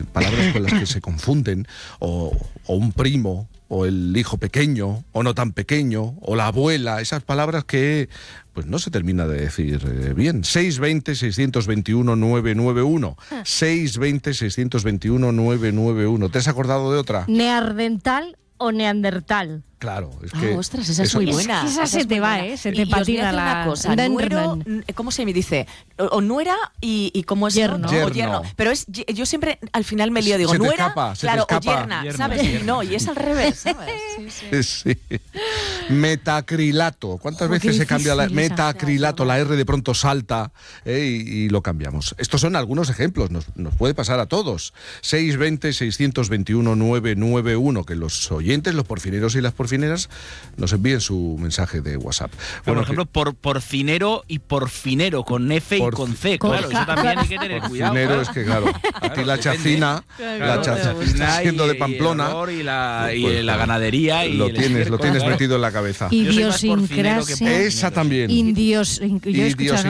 palabras con las que se confunden, o un primo, o el hijo pequeño, o no tan pequeño, o la abuela, esas palabras que pues no se termina de decir bien. 620-621-991. 620-621-991. ¿Te has acordado de otra? Neandertal o neandertal. Claro, es que... ostras, esa es muy buena. Esa se te va, se te patina la cosa. Nuero, ¿cómo se me dice? O nuera y ¿cómo es? Yerno. O yerno. Pero yo siempre al final me lío, digo, nuera, claro, o yerna, ¿sabes? No, y es al revés, ¿sabes? Sí. Metacrilato. ¿Cuántas veces se cambia la metacrilato? La R de pronto salta y lo cambiamos. Estos son algunos ejemplos, nos puede pasar a todos. 620-621-991, que los oyentes, los porfineros y las porfineras nos envíen su mensaje de WhatsApp. Bueno, por ejemplo, porcinero y porfinero, con F y con C. Claro, eso también hay que tener cuidado. Porcinero es que, claro, aquí la chacina, siendo de Pamplona. Y la ganadería. Y lo tienes metido en la cabeza. Idiosincrasia. Esa también. Yo he escuchado,